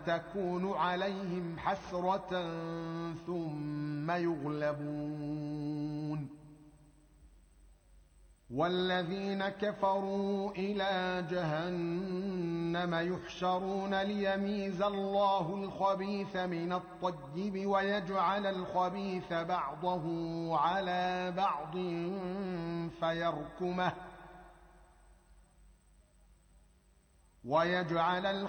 تكون عليهم حسرة ثم يغلبون. والذين كفروا إلى جهنم يحشرون ليميز الله الخبيث من الطيب ويجعل